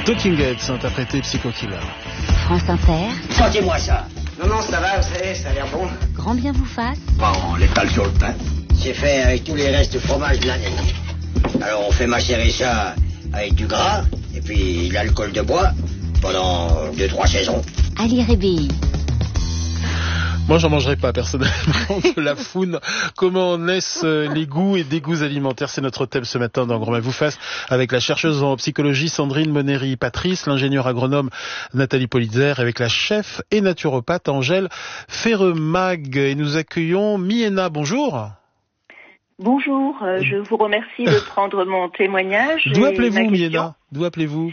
Talking Heads, interprété Psycho Killer. France Inter. Sentez-moi ça. Non, ça va, vous savez, ça a l'air bon. Grand bien vous fasse. Bon, on l'étale sur le pain. C'est fait avec tous les restes de fromage de l'année. Alors on fait macérer ça avec du gras et puis l'alcool de bois pendant 2-3 saisons. Ali Rébéi. Moi, j'en mangerai pas, personnellement, de la foune. Comment naissent les goûts et dégoûts alimentaires? C'est notre thème ce matin dans Grand Bien vous fasse, avec la chercheuse en psychologie Sandrine Monnery-Patrice, l'ingénieur agronome Nathalie Politzer, avec la chef et naturopathe Angèle Ferremag. Et nous accueillons Miena. Bonjour. Bonjour, je vous remercie de prendre mon témoignage. D'où appelez-vous, Miena? D'où appelez-vous?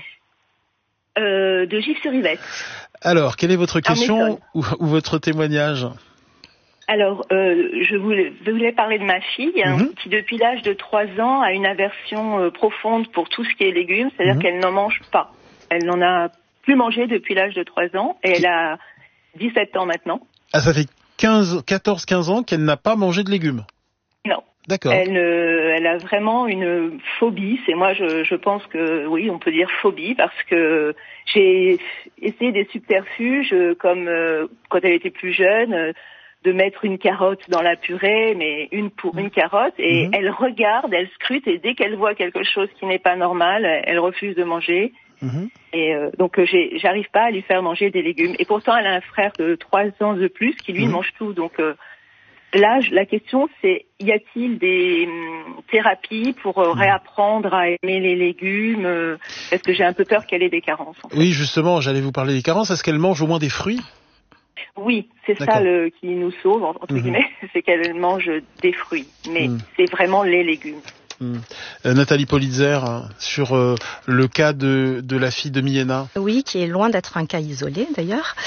De Gif-sur-Yvette. Alors, quelle est votre question ou votre témoignage? Alors, je voulais parler de ma fille, qui depuis l'âge de 3 ans a une aversion profonde pour tout ce qui est légumes, c'est-à-dire qu'elle n'en mange pas. Elle n'en a plus mangé depuis l'âge de 3 ans et elle a 17 ans maintenant. Ah, ça fait 14-15 ans qu'elle n'a pas mangé de légumes? Non. D'accord. Elle a vraiment une phobie. C'est moi, je pense que oui, on peut dire phobie parce que j'ai essayé des subterfuges comme quand elle était plus jeune, de mettre une carotte dans la purée, mais une carotte, et elle regarde, elle scrute, et dès qu'elle voit quelque chose qui n'est pas normal, elle refuse de manger. Et donc j'arrive pas à lui faire manger des légumes. Et pourtant, elle a un frère de 3 ans de plus qui lui mange tout. Donc là, la question, c'est, y a-t-il des thérapies pour réapprendre à aimer les légumes parce que j'ai un peu peur qu'elle ait des carences. En fait. Oui, justement, j'allais vous parler des carences. Est-ce qu'elle mange au moins des fruits? Oui, c'est ça qui nous sauve, entre guillemets, c'est qu'elle mange des fruits. Mais c'est vraiment les légumes. Nathalie Politzer, sur le cas de la fille de Miena. Oui, qui est loin d'être un cas isolé d'ailleurs.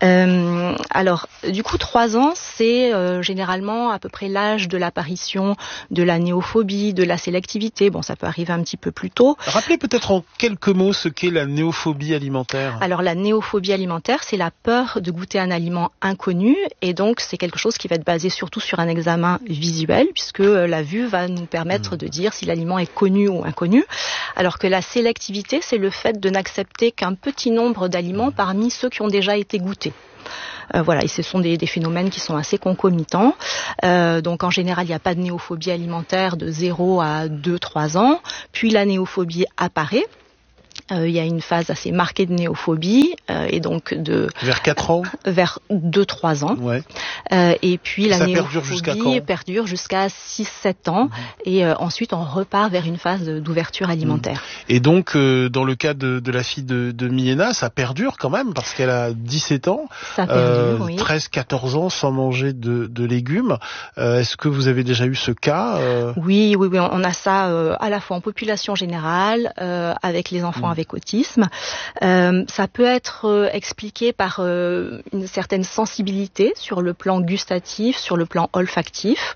Alors, du coup, 3 ans, c'est généralement à peu près l'âge de l'apparition de la néophobie, de la sélectivité. Bon, ça peut arriver un petit peu plus tôt. Rappelez peut-être en quelques mots ce qu'est la néophobie alimentaire. Alors, la néophobie alimentaire, c'est la peur de goûter un aliment inconnu, et donc c'est quelque chose qui va être basé surtout sur un examen visuel, puisque la vue va nous permettre de dire si l'aliment est connu ou inconnu, alors que la sélectivité, c'est le fait de n'accepter qu'un petit nombre d'aliments parmi ceux qui ont déjà été goûtés. Voilà, et ce sont des phénomènes qui sont assez concomitants. Donc en général, il n'y a pas de néophobie alimentaire de 0 à 2-3 ans, puis la néophobie apparaît. Il y a une phase assez marquée de néophobie, et donc vers 4 ans, vers 2-3 ans. Ouais. Et puis la néophobie perdure jusqu'à 6-7 ans, et ensuite on repart vers une phase d'ouverture alimentaire. Et donc dans le cas de la fille de Miena, ça perdure quand même parce qu'elle a 17 ans, ça perdure, 13-14 ans sans manger de légumes. Est-ce que vous avez déjà eu ce cas? Oui, on a ça à la fois en population générale, avec les enfants avec autisme. Ça peut être expliqué par une certaine sensibilité sur le plan gustatif, sur le plan olfactif.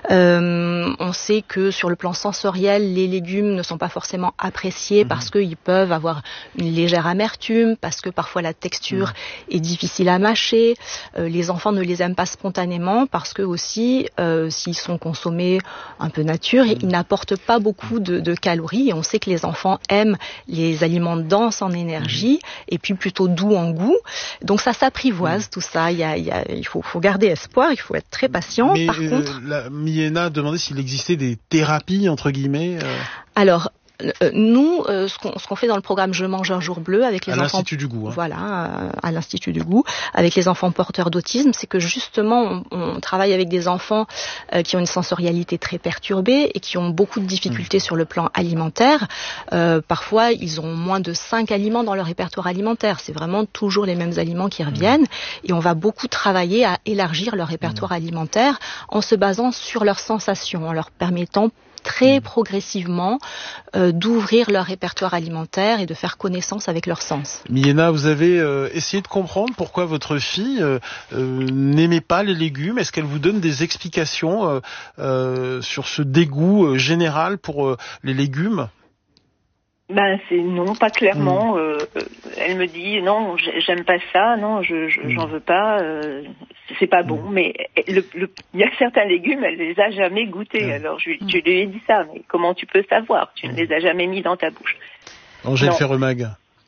On sait que sur le plan sensoriel, les légumes ne sont pas forcément appréciés parce qu'ils peuvent avoir une légère amertume, parce que parfois la texture est difficile à mâcher. Les enfants ne les aiment pas spontanément parce que aussi, s'ils sont consommés un peu nature, ils n'apportent pas beaucoup de calories. Et on sait que les enfants aiment les aliments denses en énergie et puis plutôt doux en goût. Donc ça s'apprivoise tout ça. Il faut garder espoir, il faut être très patient. Mais par contre, Miena demandait s'il existait des thérapies entre guillemets. Alors nous, ce qu'on fait dans le programme Je mange un jour bleu avec les enfants, l'Institut du goût, voilà, à l'Institut du goût, avec les enfants porteurs d'autisme, c'est que justement on travaille avec des enfants qui ont une sensorialité très perturbée et qui ont beaucoup de difficultés sur le plan alimentaire. Parfois, ils ont moins de 5 aliments dans leur répertoire alimentaire. C'est vraiment toujours les mêmes aliments qui reviennent, et on va beaucoup travailler à élargir leur répertoire alimentaire en se basant sur leurs sensations, en leur permettant très progressivement d'ouvrir leur répertoire alimentaire et de faire connaissance avec leurs sens. Miena, vous avez essayé de comprendre pourquoi votre fille n'aimait pas les légumes. Est-ce qu'elle vous donne des explications sur ce dégoût général pour les légumes? C'est non, pas clairement. Elle me dit non, j'aime pas ça, non, j'en veux pas, c'est pas bon. Mais il y a certains légumes, elle les a jamais goûtés. Alors je lui ai dit ça, mais comment tu peux savoir? Tu ne les as jamais mis dans ta bouche. Angèle Ferremag.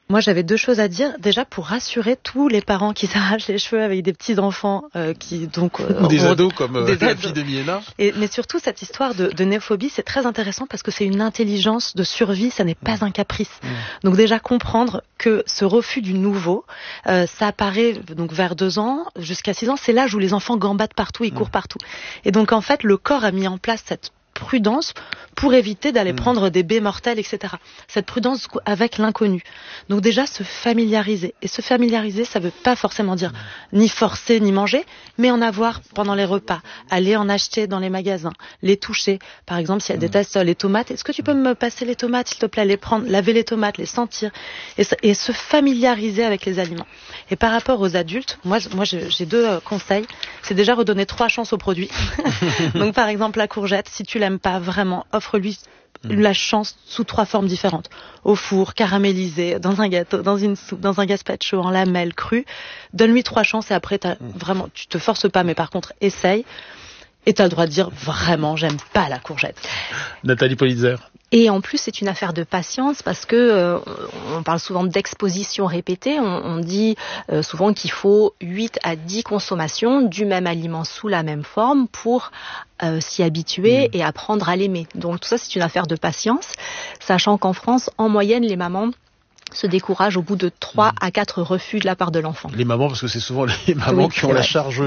Moi, j'avais 2 choses à dire. Déjà, pour rassurer tous les parents qui s'arrachent les cheveux avec des petits enfants qui donc ou des ados comme la fille de Miena. Mais surtout, cette histoire de néophobie, c'est très intéressant parce que c'est une intelligence de survie, ça n'est pas un caprice. Donc déjà comprendre que ce refus du nouveau, ça apparaît donc vers 2 ans jusqu'à 6 ans, c'est l'âge où les enfants gambadent partout, ils courent partout. Et donc en fait, le corps a mis en place cette prudence pour éviter d'aller prendre des baies mortelles, etc. Cette prudence avec l'inconnu. Donc déjà, se familiariser. Et se familiariser, ça veut pas forcément dire ni forcer, ni manger, mais en avoir pendant les repas. Aller en acheter dans les magasins, les toucher. Par exemple, si elle déteste les tomates, est-ce que tu peux me passer les tomates, s'il te plaît, les prendre, laver les tomates, les sentir, et se familiariser avec les aliments. Et par rapport aux adultes, moi j'ai 2 conseils. C'est déjà redonner 3 chances aux produits. Donc par exemple, la courgette, si tu l'aimes pas vraiment, offre-lui la chance sous 3 formes différentes. Au four, caramélisé, dans un gâteau, dans une soupe, dans un gazpacho, en lamelles, cru. Donne-lui 3 chances et après, vraiment, tu te forces pas, mais par contre, essaye. Et t'as le droit de dire, vraiment, j'aime pas la courgette. Nathalie Politzer. Et en plus, c'est une affaire de patience parce que on parle souvent d'exposition répétée. On dit souvent qu'il faut 8 à 10 consommations du même aliment sous la même forme pour s'y habituer et apprendre à l'aimer. Donc tout ça, c'est une affaire de patience, sachant qu'en France, en moyenne, les mamans se découragent au bout de 3 à 4 refus de la part de l'enfant. Les mamans, parce que c'est souvent les mamans qui ont la charge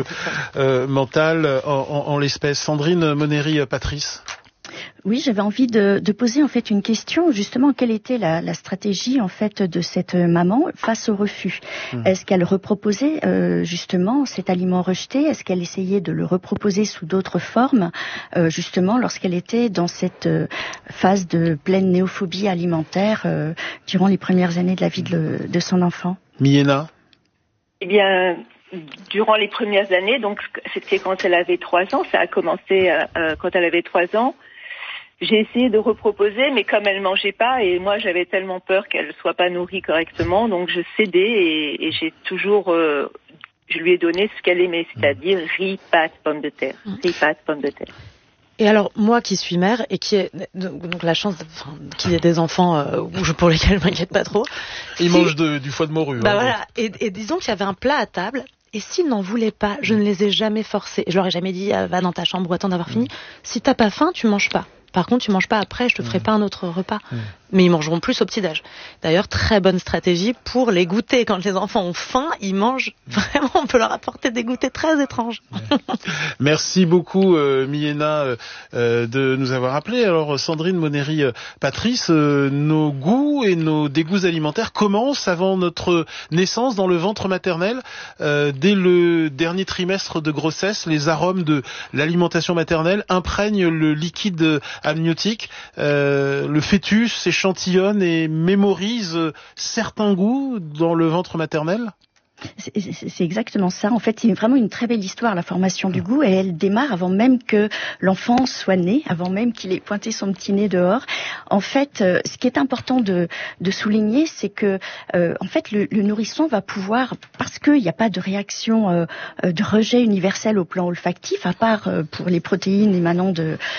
mentale en l'espèce. Sandrine Monnery-Patrice. Oui, j'avais envie de poser en fait une question. Justement, quelle était la stratégie en fait de cette maman face au refus? Est-ce qu'elle reproposait justement cet aliment rejeté? Est-ce qu'elle essayait de le reproposer sous d'autres formes, justement lorsqu'elle était dans cette phase de pleine néophobie alimentaire durant les premières années de la vie de son enfant? Miena. Eh bien, durant les premières années, donc c'était quand elle avait 3 ans, ça a commencé quand elle avait 3 ans. J'ai essayé de reproposer, mais comme elle mangeait pas, et moi j'avais tellement peur qu'elle soit pas nourrie correctement, donc je cédais et j'ai toujours, je lui ai donné ce qu'elle aimait, c'est-à-dire riz, pâtes, pommes de terre, riz, pâtes, pommes de terre. Et alors, moi qui suis mère et qui ai donc la chance qu'il y ait des enfants pour lesquels je m'inquiète pas trop. Ils mangent du foie de morue. Bah voilà. Et disons qu'il y avait un plat à table. Et s'ils n'en voulaient pas, je ne les ai jamais forcés. Je leur ai jamais dit, va dans ta chambre ou attends d'avoir fini. Si t'as pas faim, tu manges pas. Par contre, tu manges pas après, je te ferai pas un autre repas. Mais ils mangeront plus au petit-déj. D'ailleurs, très bonne stratégie pour les goûters. Quand les enfants ont faim, ils mangent vraiment, on peut leur apporter des goûters très étranges. Merci beaucoup, Miena, de nous avoir appelés. Alors, Sandrine Monnery-Patrice, nos goûts et nos dégoûts alimentaires commencent avant notre naissance dans le ventre maternel. Dès le dernier trimestre de grossesse, les arômes de l'alimentation maternelle imprègnent le liquide amniotique. Le fœtus s'échantillonne et mémorise certains goûts dans le ventre maternel. C'est exactement ça. En fait, c'est vraiment une très belle histoire, la formation du goût, et elle démarre avant même que l'enfant soit né, avant même qu'il ait pointé son petit nez dehors. En fait, ce qui est important de souligner, c'est que, en fait, le nourrisson va pouvoir, parce qu'il n'y a pas de réaction de rejet universel au plan olfactif, à part pour les protéines émanant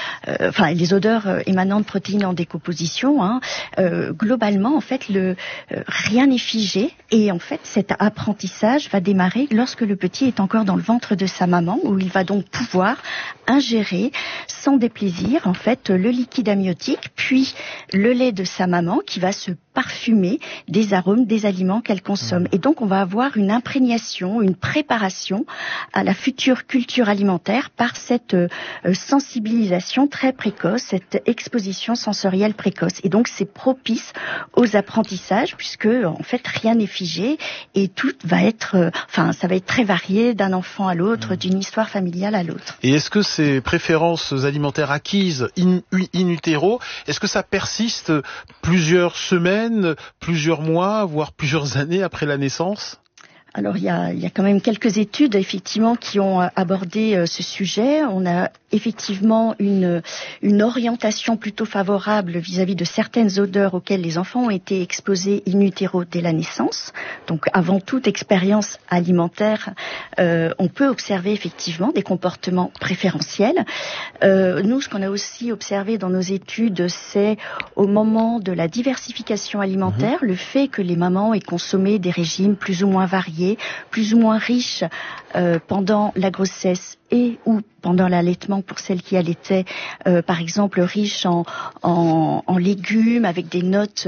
les odeurs émanant de protéines en décomposition. Globalement, en fait, rien n'est figé, et en fait, cet apprentissage va démarrer lorsque le petit est encore dans le ventre de sa maman, où il va donc pouvoir ingérer sans déplaisir en fait le liquide amniotique, puis le lait de sa maman qui va se parfumer des arômes des aliments qu'elle consomme. Et donc on va avoir une imprégnation, une préparation à la future culture alimentaire par cette sensibilisation très précoce, cette exposition sensorielle précoce. Et donc c'est propice aux apprentissages, puisque en fait rien n'est figé et tout va être, ça va être très varié d'un enfant à l'autre, d'une histoire familiale à l'autre. Et est-ce que ces préférences alimentaires acquises in utero, est-ce que ça persiste plusieurs semaines, plusieurs mois, voire plusieurs années après la naissance ? Alors il y a quand même quelques études effectivement qui ont abordé ce sujet. On a effectivement une orientation plutôt favorable vis-à-vis de certaines odeurs auxquelles les enfants ont été exposés in utero dès la naissance. Donc avant toute expérience alimentaire, on peut observer effectivement des comportements préférentiels. Nous, ce qu'on a aussi observé dans nos études, c'est au moment de la diversification alimentaire, le fait que les mamans aient consommé des régimes plus ou moins variés, plus ou moins riches pendant la grossesse et ou pendant l'allaitement pour celles qui allaitaient, par exemple riches en légumes avec des notes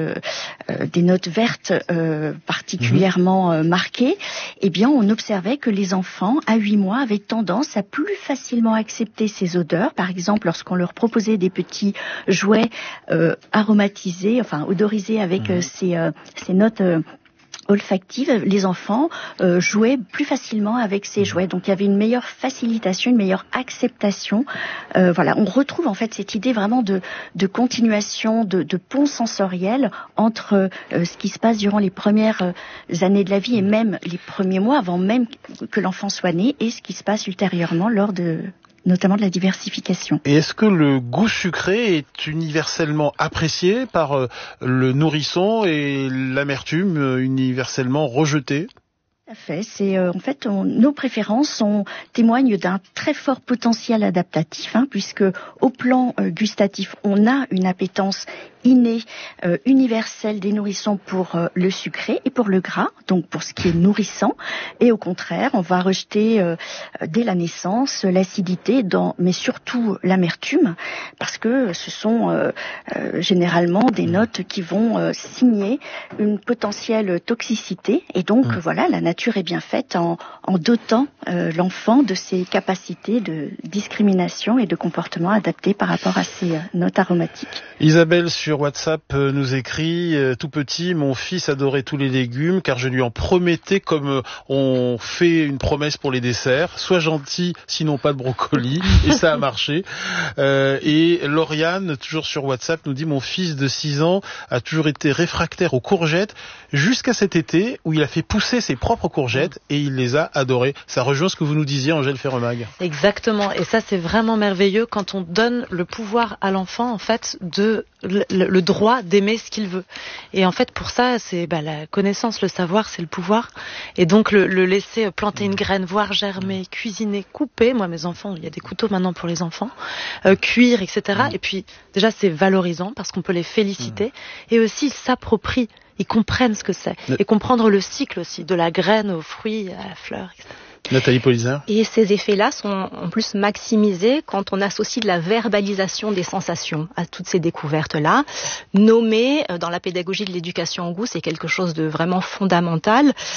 vertes particulièrement marquées, eh bien on observait que les enfants à 8 mois avaient tendance à plus facilement accepter ces odeurs. Par exemple, lorsqu'on leur proposait des petits jouets aromatisés, enfin odorisés avec ces notes olfactive, les enfants jouaient plus facilement avec ces jouets. Donc il y avait une meilleure facilitation, une meilleure acceptation. Voilà, on retrouve en fait cette idée vraiment de continuation, de pont sensoriel entre ce qui se passe durant les premières années de la vie et même les premiers mois avant même que l'enfant soit né et ce qui se passe ultérieurement lors de notamment de la diversification. Et est-ce que le goût sucré est universellement apprécié par le nourrisson et l'amertume universellement rejetée ? Tout à fait. C'est en fait nos préférences témoignent d'un très fort potentiel adaptatif, puisque au plan gustatif, on a une appétence innée, universelle des nourrissons pour le sucré et pour le gras, donc pour ce qui est nourrissant. Et au contraire, on va rejeter dès la naissance l'acidité, mais surtout l'amertume, parce que ce sont généralement des notes qui vont signer une potentielle toxicité. Et donc voilà, la nature est bien faite en dotant l'enfant de ses capacités de discrimination et de comportement adaptés par rapport à ces notes aromatiques. Isabelle sur WhatsApp nous écrit tout petit, mon fils adorait tous les légumes car je lui en promettais comme on fait une promesse pour les desserts, sois gentil sinon pas de brocoli, et ça a marché. Et Lauriane, toujours sur WhatsApp, nous dit mon fils de 6 ans a toujours été réfractaire aux courgettes jusqu'à cet été où il a fait pousser ses propres courgettes et il les a adorées. Ça rejoint ce que vous nous disiez, Angèle Ferremag. Exactement, et ça c'est vraiment merveilleux quand on donne le pouvoir à l'enfant en fait de le droit d'aimer ce qu'il veut. Et en fait pour ça c'est la connaissance, le savoir, c'est le pouvoir. Et donc le laisser planter une graine, voir germer, cuisiner, couper. Moi mes enfants, il y a des couteaux maintenant pour les enfants, cuire, etc. Et puis déjà c'est valorisant parce qu'on peut les féliciter et aussi ils s'approprient. Ils comprennent ce que c'est. Et comprendre le cycle aussi, de la graine au fruit, à la fleur, etc. Nathalie Polizard. Et ces effets-là sont en plus maximisés quand on associe de la verbalisation des sensations à toutes ces découvertes-là. Nommer, dans la pédagogie de l'éducation au goût, c'est quelque chose de vraiment fondamental.